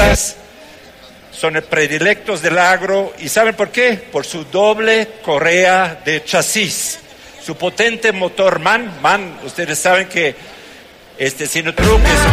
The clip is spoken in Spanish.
traseras son predilectos del agro. ¿Y saben por qué? Por su doble correa de chasis. Su potente motor MAN, ustedes saben que Sinotruck es